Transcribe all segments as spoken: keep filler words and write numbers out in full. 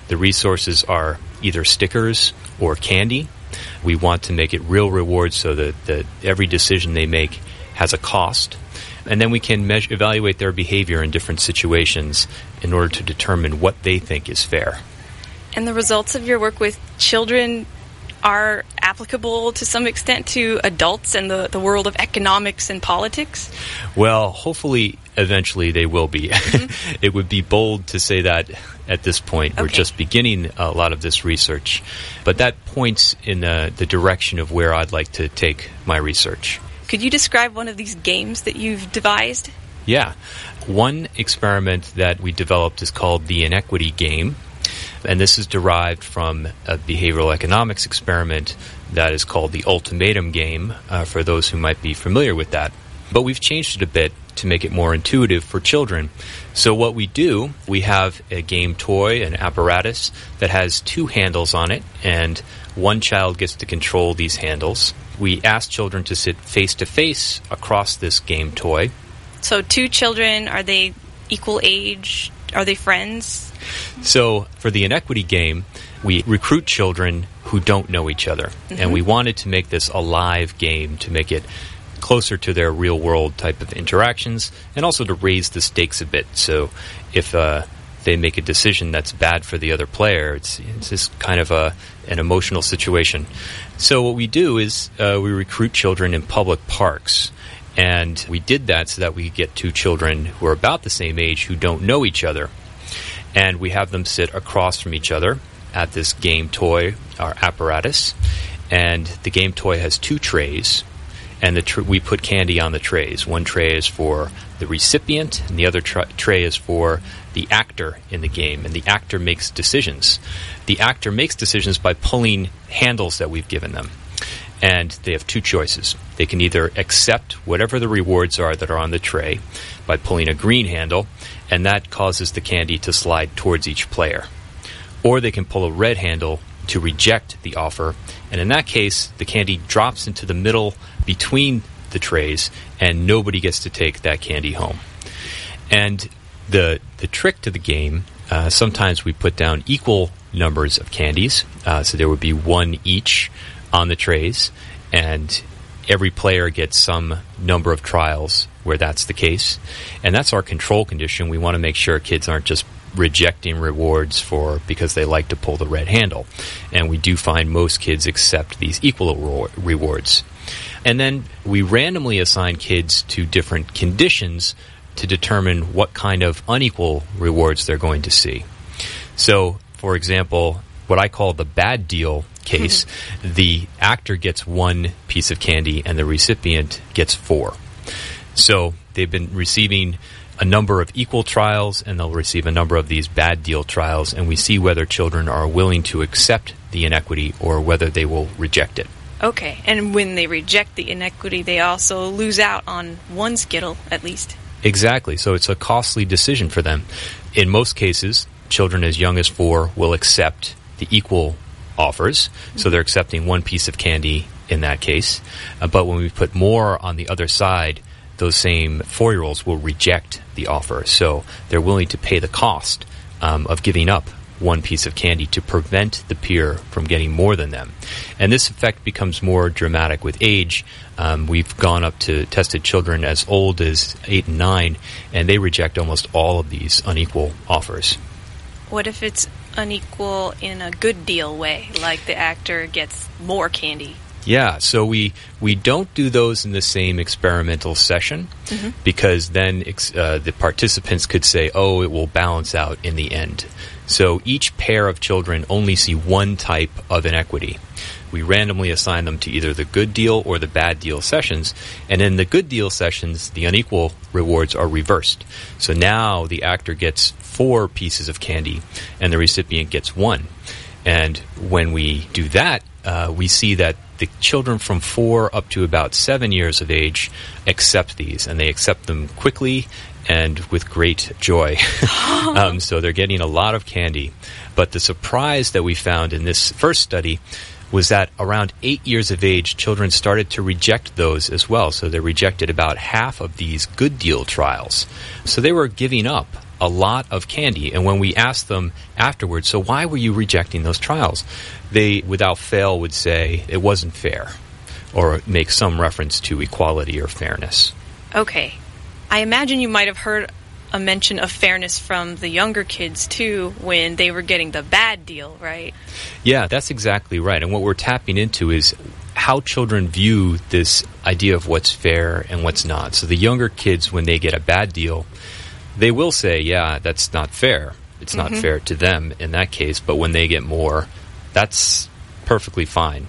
The resources are either stickers or candy. We want to make it real rewards so that, that every decision they make has a cost. And then we can measure, evaluate their behavior in different situations in order to determine what they think is fair. And the results of your work with children are applicable to some extent to adults and the, the world of economics and politics? Well, hopefully, eventually they will be. Mm-hmm. It would be bold to say that at this point. Okay. We're just beginning a lot of this research. But that points in the, the direction of where I'd like to take my research. Could you describe one of these games that you've devised? Yeah. One experiment that we developed is called the inequity game. And this is derived from a behavioral economics experiment that is called the ultimatum game, uh, for those who might be familiar with that. But we've changed it a bit to make it more intuitive for children. So what we do, we have a game toy, an apparatus that has two handles on it, and one child gets to control these handles. We ask children to sit face-to-face across this game toy. So two children, are they equal age? Are they friends? So for the inequity game, we recruit children who don't know each other. Mm-hmm. And we wanted to make this a live game to make it closer to their real-world type of interactions and also to raise the stakes a bit. So if uh, they make a decision that's bad for the other player, it's, it's just kind of a, an emotional situation. So what we do is uh, we recruit children in public parks. And we did that so that we could get two children who are about the same age who don't know each other. And we have them sit across from each other at this game toy, our apparatus. And the game toy has two trays. And the tr- we put candy on the trays. One tray is for the recipient, and the other tra- tray is for the actor in the game. And the actor makes decisions. The actor makes decisions by pulling handles that we've given them. And they have two choices. They can either accept whatever the rewards are that are on the tray by pulling a green handle, and that causes the candy to slide towards each player. Or they can pull a red handle to reject the offer, and in that case, the candy drops into the middle between the trays, and nobody gets to take that candy home. And the the trick to the game, uh, sometimes we put down equal numbers of candies, uh, so there would be one each on the trays, and every player gets some number of trials where that's the case. And that's our control condition. We want to make sure kids aren't just rejecting rewards for because they like to pull the red handle. And we do find most kids accept these equal rewards. And then we randomly assign kids to different conditions to determine what kind of unequal rewards they're going to see. So, for example, what I call the bad deal case, the actor gets one piece of candy and the recipient gets four. So they've been receiving a number of equal trials, and they'll receive a number of these bad deal trials, and we see whether children are willing to accept the inequity or whether they will reject it. Okay, and when they reject the inequity, they also lose out on one Skittle, at least. Exactly, so it's a costly decision for them. In most cases, children as young as four will accept the equal offers, so they're accepting one piece of candy in that case. Uh, but when we put more on the other side, those same four-year-olds will reject the offer. So they're willing to pay the cost um, of giving up one piece of candy to prevent the peer from getting more than them. And this effect becomes more dramatic with age. Um, we've gone up to tested children as old as eight and nine, and they reject almost all of these unequal offers. What if it's unequal in a good deal way, like the actor gets more candy? Yeah, so we, we don't do those in the same experimental session, mm-hmm. because then uh, the participants could say, oh, it will balance out in the end. So each pair of children only see one type of inequity. We randomly assign them to either the good deal or the bad deal sessions, and in the good deal sessions, the unequal rewards are reversed. So now the actor gets four pieces of candy, and the recipient gets one. And when we do that, uh, we see that the children from four up to about seven years of age accept these, and they accept them quickly and with great joy. um, so they're getting a lot of candy. But the surprise that we found in this first study was that around eight years of age, children started to reject those as well. So they rejected about half of these good deal trials. So they were giving up a lot of candy. And when we asked them afterwards, so why were you rejecting those trials? They, without fail, would say it wasn't fair, or make some reference to equality or fairness. Okay. I imagine you might have heard a mention of fairness from the younger kids, too, when they were getting the bad deal, right? Yeah, that's exactly right. And what we're tapping into is how children view this idea of what's fair and what's not. So the younger kids, when they get a bad deal, they will say, yeah, that's not fair. It's not mm-hmm. fair to them in that case. But when they get more, that's perfectly fine.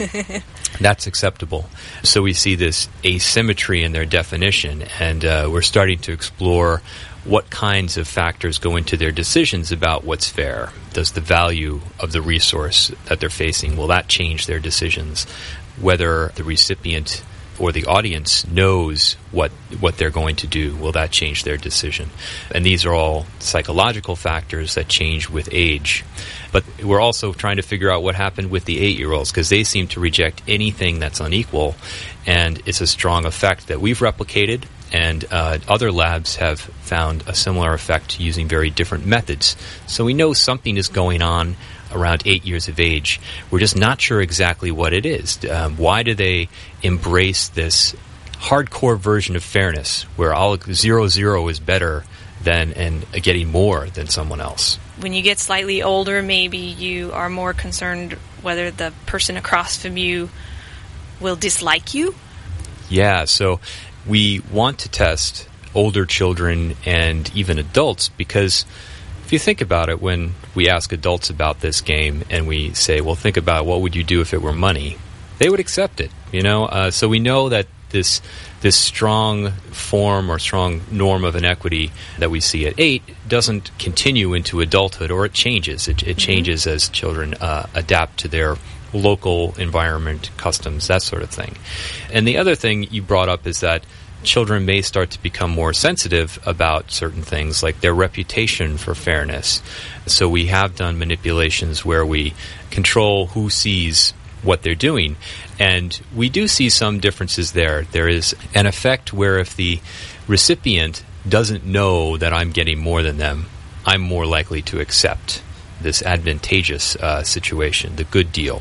That's acceptable. So we see this asymmetry in their definition, and uh, we're starting to explore what kinds of factors go into their decisions about what's fair. Does the value of the resource that they're facing, will that change their decisions? Whether the recipient or the audience knows what what they're going to do, will that change their decision? And these are all psychological factors that change with age. But we're also trying to figure out what happened with the eight-year-olds, because they seem to reject anything that's unequal, and it's a strong effect that we've replicated, and uh, other labs have found a similar effect using very different methods. So we know something is going on around eight years of age. We're just not sure exactly what it is. Um, why do they embrace this hardcore version of fairness, where all zero zero is better than and getting more than someone else? When you get slightly older, maybe you are more concerned whether the person across from you will dislike you? Yeah, so we want to test older children and even adults, because if you think about it, when we ask adults about this game and we say, well, think about what would you do if it were money, they would accept it, you know? Uh, so we know that this this strong form or strong norm of inequity that we see at eight doesn't continue into adulthood, or it changes. It, it mm-hmm. changes as children uh, adapt to their local environment, customs, that sort of thing. And the other thing you brought up is that children may start to become more sensitive about certain things, like their reputation for fairness. So we have done manipulations where we control who sees what they're doing. And we do see some differences there. There is an effect where if the recipient doesn't know that I'm getting more than them, I'm more likely to accept this advantageous uh, situation, the good deal.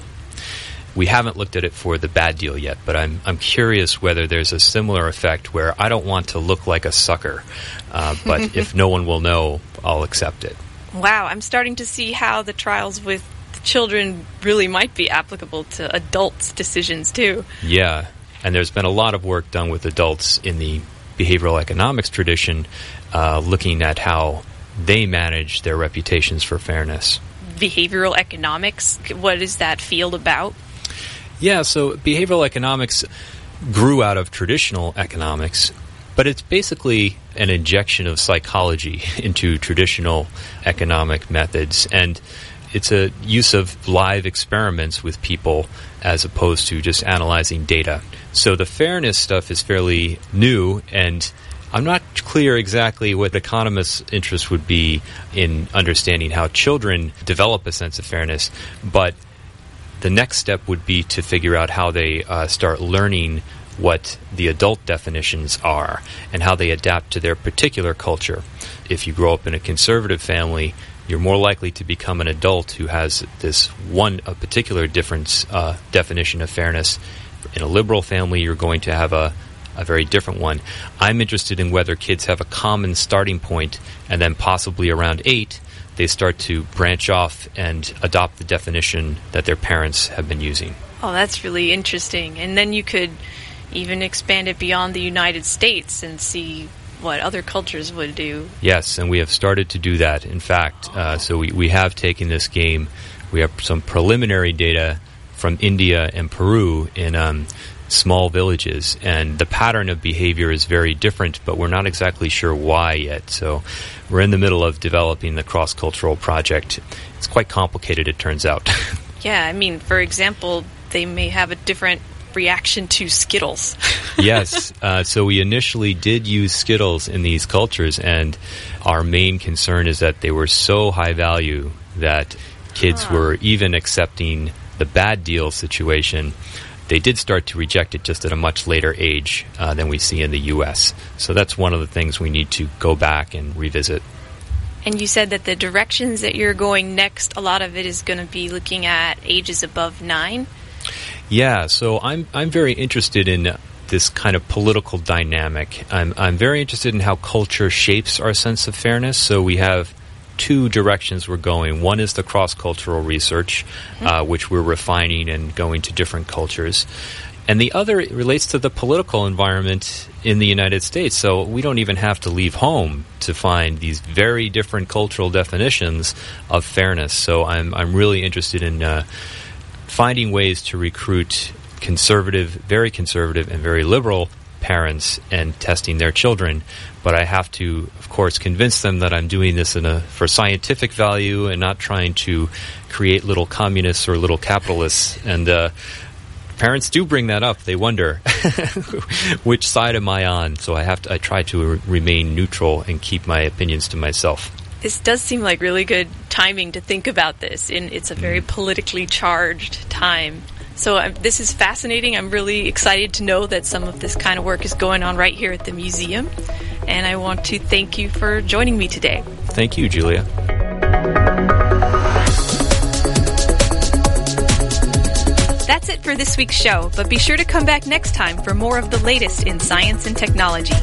We haven't looked at it for the bad deal yet, but I'm I'm curious whether there's a similar effect where I don't want to look like a sucker, uh, but if no one will know, I'll accept it. Wow, I'm starting to see how the trials with children really might be applicable to adults' decisions too. Yeah, and there's been a lot of work done with adults in the behavioral economics tradition, uh, looking at how they manage their reputations for fairness. Behavioral economics, what is that field about? Yeah, so behavioral economics grew out of traditional economics, but it's basically an injection of psychology into traditional economic methods, and it's a use of live experiments with people as opposed to just analyzing data. So the fairness stuff is fairly new, and I'm not clear exactly what economists' interest would be in understanding how children develop a sense of fairness, but the next step would be to figure out how they uh, start learning what the adult definitions are and how they adapt to their particular culture. If you grow up in a conservative family, you're more likely to become an adult who has this one a particular difference uh, definition of fairness. In a liberal family, you're going to have a, a very different one. I'm interested in whether kids have a common starting point, and then possibly around eight, they start to branch off and adopt the definition that their parents have been using. Oh, that's really interesting. And then you could even expand it beyond the United States and see what other cultures would do. Yes, and we have started to do that, in fact. Uh, so we, we have taken this game. We have some preliminary data from India and Peru in um, small villages, and the pattern of behavior is very different, but we're not exactly sure why yet. So we're in the middle of developing the cross-cultural project. It's quite complicated, it turns out. Yeah, I mean, for example, they may have a different reaction to Skittles. Yes, uh, so we initially did use Skittles in these cultures, and our main concern is that they were so high value that kids huh. were even accepting the bad deal situation. They did start to reject it just at a much later age uh, than we see in the U S. So that's one of the things we need to go back and revisit. And you said that the directions that you're going next, a lot of it is going to be looking at ages above nine. Yeah, so I'm I'm very interested in this kind of political dynamic. I'm I'm very interested in how culture shapes our sense of fairness. So we have two directions we're going. One is the cross-cultural research, mm-hmm. uh, which we're refining and going to different cultures. And the other relates to the political environment in the United States. So we don't even have to leave home to find these very different cultural definitions of fairness. So I'm I'm really interested in uh, finding ways to recruit conservative, very conservative, and very liberal parents and testing their children. But I have to, of course, convince them that I'm doing this in a for scientific value and not trying to create little communists or little capitalists. And uh, parents do bring that up. They wonder, which side am I on? So I have to. I try to re- remain neutral and keep my opinions to myself. This does seem like really good timing to think about this. In it's a very politically charged time. So um, this is fascinating. I'm really excited to know that some of this kind of work is going on right here at the museum. And I want to thank you for joining me today. Thank you, Julia. That's it for this week's show, but be sure to come back next time for more of the latest in science and technology.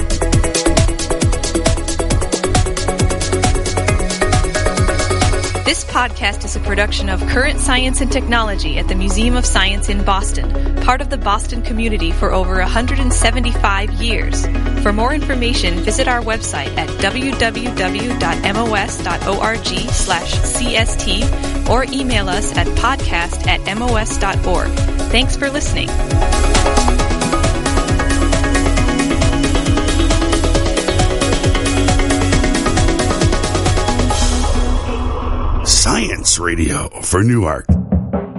This podcast is a production of Current Science and Technology at the Museum of Science in Boston, part of the Boston community for over one hundred seventy-five years. For more information, visit our website at w w w dot m o s dot org slash c s t or email us at podcast at m o s dot org. Thanks for listening. Science Radio for Newark.